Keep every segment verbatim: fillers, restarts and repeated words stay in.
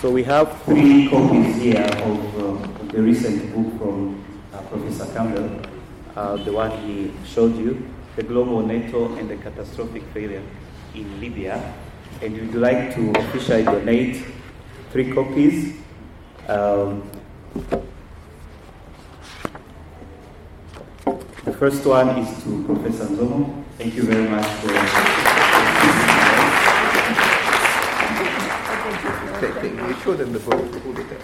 So we have three copies here of, uh, of the recent book from uh, Professor Campbell, uh, the one he showed you, The Global NATO and the Catastrophic Failure in Libya. And we'd like to officially donate three copies. Um, the first one is to Professor Nzomo. Thank you very much for Take, take, you show them the book. Hold it there.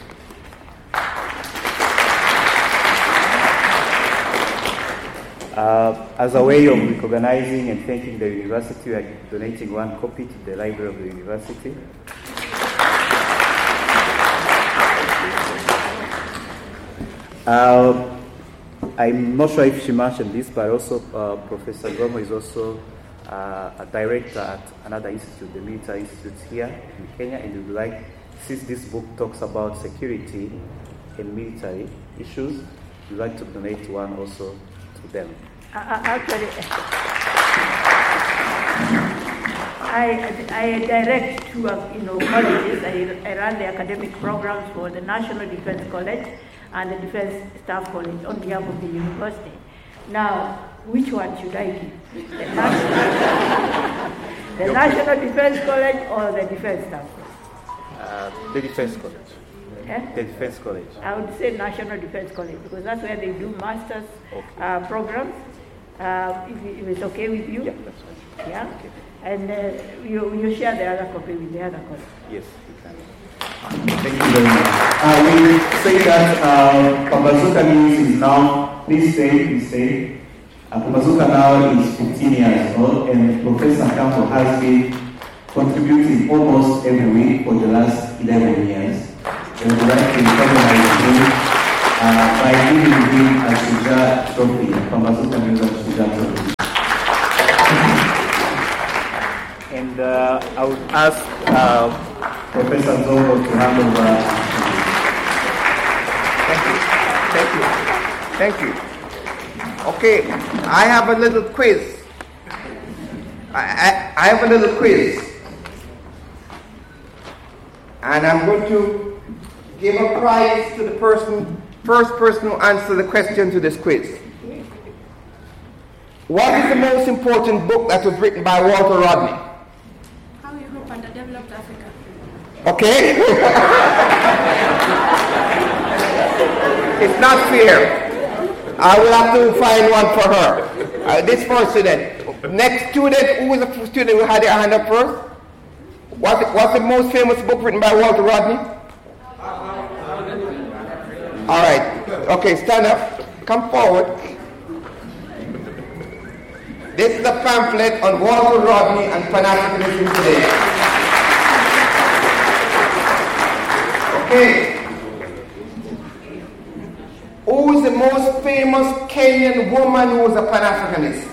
Uh, as a way of recognizing and thanking the university, we are donating one copy to the library of the university. Uh, I'm not sure if she mentioned this, but also uh, Professor Nzomo is also uh, a director at another institute, the Military Institute here in Kenya, and we would like, since this book talks about security and military issues, we'd like to donate one also to them. Uh, actually, I, I direct two uh, you know, colleges. I, I run the academic programs for the National Defense College and the Defense Staff College on behalf of the university. Now, which one should I give? The National, the National Defense College or the Defense Staff College? Uh, the Defense College. Eh? The Defense College. I would say National Defense College because that's where they do master's okay. uh, programs. Uh, if, if it's okay with you? Yeah, that's fine. Yeah? Okay. And uh, you, you share the other copy with the other college. Yes, you can. Thank you very much. Uh, we say that uh, Pambazuka News is now, please stay, please stay. Uh, Pambazuka now is fifteen years old, and Professor Campbell has been contributing almost every week for the last eleven years. And we'd like to recognize him uh, by giving him a Shujaa Trophy, Pambazuka News Shujaa Trophy. And uh, I would ask uh, Professor Nzomo to hand over. Thank you. Thank you. Thank you. Okay, I have a little quiz. I, I, I have a little quiz. And I'm going to give a prize to the person, first person who answers the question to this quiz. What is the most important book that was written by Walter Rodney? How Europe Underdeveloped Africa. Okay? It's not fair. I will have to find one for her. Uh, this first student. Next student, who was the student who had their hand up first? What's the, what's the most famous book written by Walter Rodney? All right. Okay, stand up. Come forward. This is a pamphlet on Walter Rodney and Pan-Africanism today. Okay. Who is the most famous Kenyan woman who was a Pan-Africanist?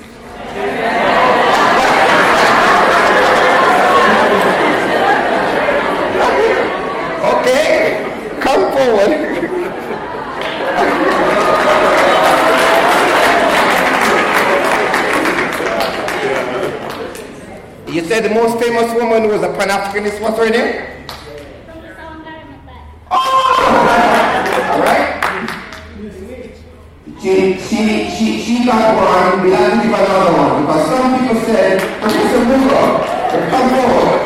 Okay, come forward. You said the most famous woman who was a Pan-Africanist, what's her name? Oh! All right. She, she, she, she got one, we have to give another one, because some people said, Professor Mugro, come forward.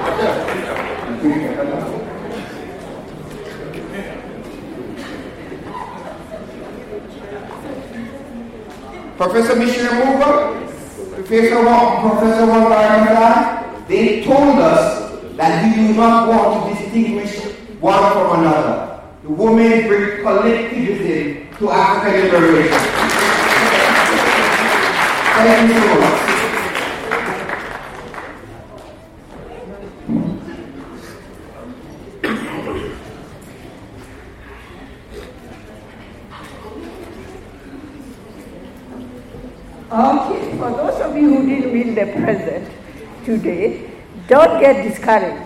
Professor Michelle Mugro, Professor Professor Wangari, they told us that we do not want to distinguish one from another. The women bring collectivism to African liberation. Thank you so much. Okay, for those of you who didn't win the present today, don't get discouraged.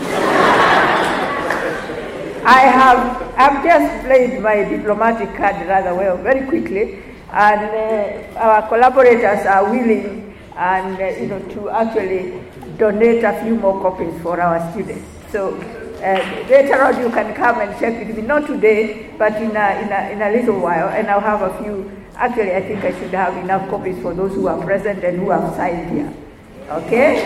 I have I've just played my diplomatic card rather well, very quickly, and uh, our collaborators are willing and uh, you know to actually donate a few more copies for our students. So uh, Uh, later on, you can come and check with me. Not today, but in a, in a, in a little while. And I'll have a few. Actually, I think I should have enough copies for those who are present and who have signed here. Okay?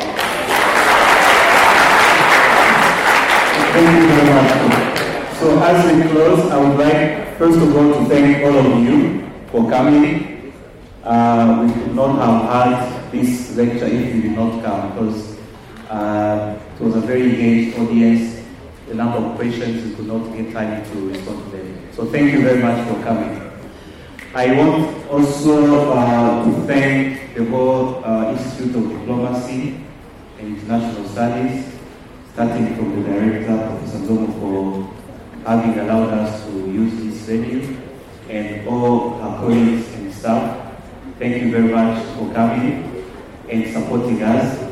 Thank you very much. So as we close, I would like, first of all, to thank all of you for coming. Uh, we could not have had this lecture if you did not come, because uh, it was a very engaged audience. The number of questions, we could not get time to respond to them. So thank you very much for coming. I want also uh, to thank the whole uh, Institute of Diplomacy and International Studies, starting from the director, Professor Nzomo, for having allowed us to use this venue, and all our colleagues and staff. Thank you very much for coming and supporting us.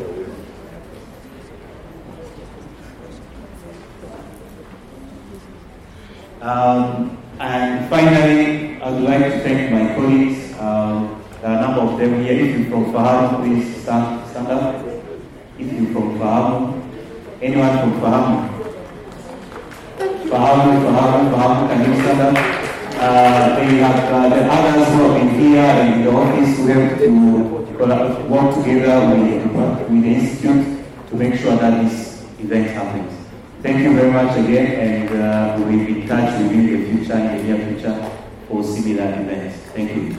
Um, and finally, I would like to thank my colleagues. Um, there are a number of them here. If you're from Fahamu, please stand, stand up. If you're from Fahamu, anyone from Fahamu? Fahamu, Fahamu, Fahamu, can you stand up? Uh, they have uh, the others who have been here in the office who have to work together with, with the Institute to make sure that this event happens. Thank you very much again, and uh, we will be in touch with you in the future, in the near future, for similar events. Thank you.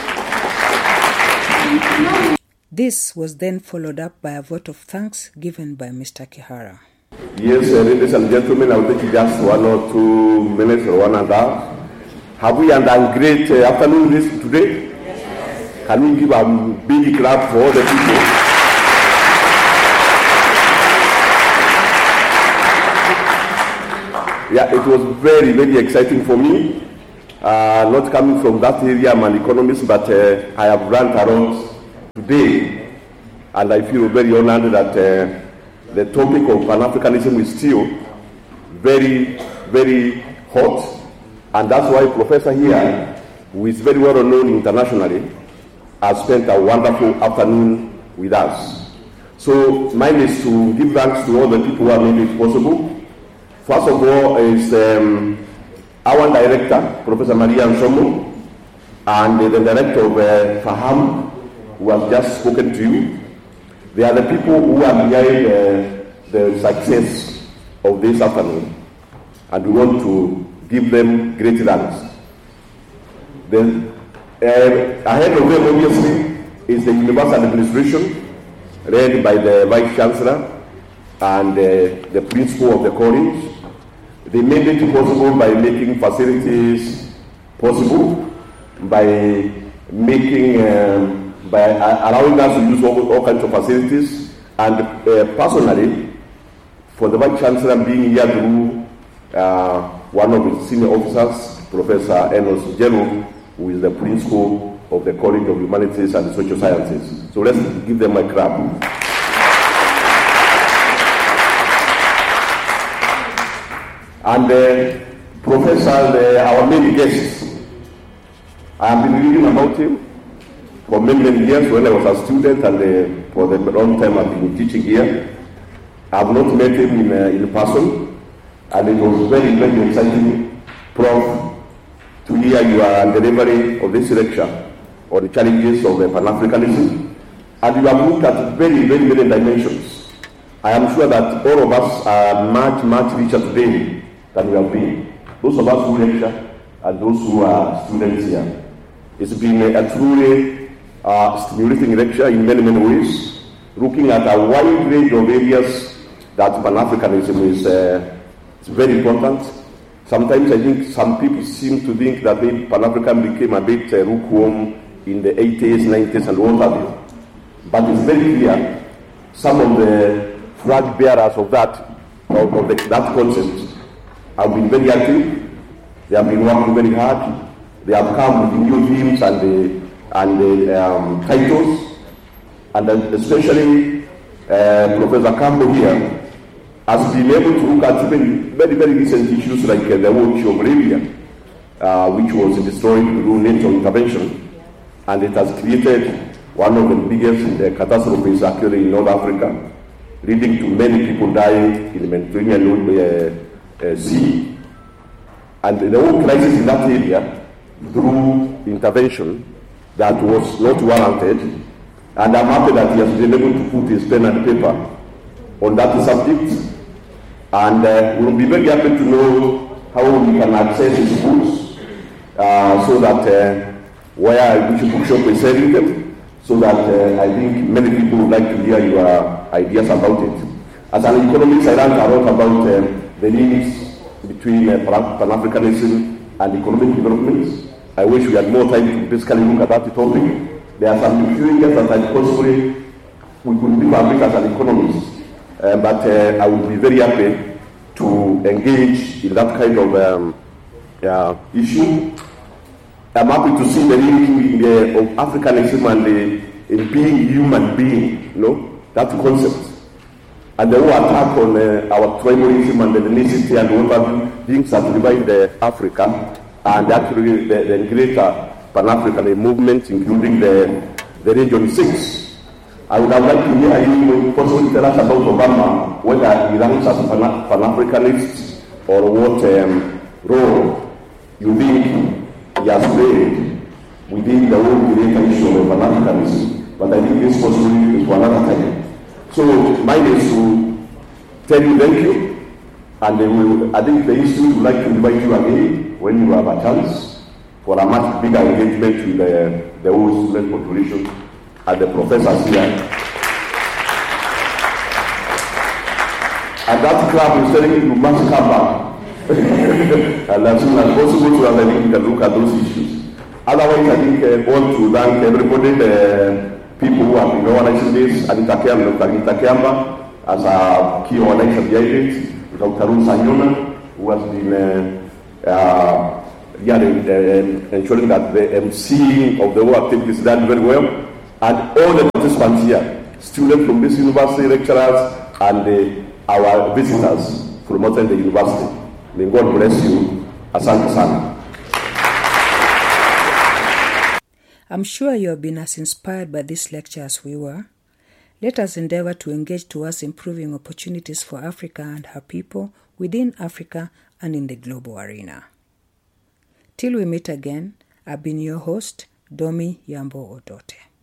This was then followed up by a vote of thanks given by Mister Kihara. Yes, uh, ladies and gentlemen, I will take just one or two minutes or one and a half. Have we had a great uh, afternoon this today? Yes. Can we give a big clap for all the people? Yeah, it was very, very exciting for me. Uh, not coming from that area, I'm an economist, but uh, I have run around today, and I feel very honored that uh, the topic of Pan-Africanism is still very, very hot, and that's why Professor here, who is very well known internationally, has spent a wonderful afternoon with us. So mine is to give thanks to all the people who have made it possible. First of all is um, our director, Professor Maria Nzomo, and uh, the director of uh, Faham, who has just spoken to you. They are the people who are behind uh, the success of this afternoon, and we want to give them great thanks. Then, uh, ahead of them, obviously, is the Universal Administration, led by the Vice Chancellor and uh, the Principal of the College. They made it possible by making facilities possible, by making, um, by allowing us to use all, all kinds of facilities, and uh, personally, for the Vice Chancellor being here through uh, one of his senior officers, Professor Enos Jenu, who is the Principal of the College of Humanities and Social Sciences. So let's give them a clap. And uh, Professor, uh, our main guest, I have been reading about him for many, many years when I was a student, and uh, for the long time I've been teaching here. I have not met him in, uh, in person, and it was very, very exciting, Prof, to hear your delivery of this lecture on the challenges of uh, Pan-Africanism. And you have looked at very, very many dimensions. I am sure that all of us are much, much richer today than we have been. Those of us who lecture and those who are students here. It's been a, a truly uh, stimulating lecture in many, many ways, looking at a wide range of areas that Pan-Africanism is uh, it's very important. Sometimes I think some people seem to think that Pan-African became a bit uh, lukewarm in the eighties, nineties, and what have you. But it's very clear some of the flag bearers of that, of, of the, that concept, have been very active. They have been working very hard. They have come with new themes and the, and the um, titles. And especially uh, Professor Campbell here has been able to look at even very, very recent issues like uh, the war of Bolivia, uh, which was destroyed through NATO intervention. And it has created one of the biggest uh, catastrophes actually in North Africa. leading to many people dying in the Mediterranean uh, uh, Sea. And the whole crisis in that area, through intervention that was not warranted, and I'm happy that he has been able to put his pen and paper on that subject. And uh, we'll be very happy to know how we can access his books uh, so that uh, where Bishop Bookshop is selling them, so that uh, I think many people would like to hear your ideas about it. As an economist, I learned a lot about uh, the links between uh, Pan-Africanism and economic development. I wish we had more time to basically look at that topic. There are some few areas that I possibly we could be public as an economist, uh, but uh, I would be very happy to engage in that kind of um, uh, issue. I'm happy to see the link uh, of Africanism and the in being human being, you know, that concept. And the whole attack on uh, our tribalism and the ethnicity and other things that divide uh, Africa, and actually the, the greater Pan-African movement, including the, the Region six. I would have liked to hear you possibly tell us about Obama, whether he ranks as a Pan- Pan-Africanist or what um, role you think he has played within the whole greater issue of Pan-Africanism. But I think this possibly is for another time. So mine is to tell you thank you, and they will, I think the institute would like to invite you again when you have a chance for a much bigger engagement with the, the whole student population and the professors here. And that club is telling you you must come back. And as soon as possible, so that I think we can look at those issues. Otherwise, I think I uh, want to thank everybody, the people who have been organizing this, Anita Kiamba, Doctor Anita Kiamba, as a key organizer behind it, Doctor Ruth Sanyona, who has been uh, uh, yeah, uh, ensuring that the emceeing of the whole activity is done very well, and all the participants here, students from this university, lecturers, and the, our visitors from outside the university. May God bless you. Asante sana. I'm sure you have been as inspired by this lecture as we were. Let us endeavor to engage towards improving opportunities for Africa and her people within Africa and in the global arena. Till we meet again, I've been your host, Domi Yambo Odote.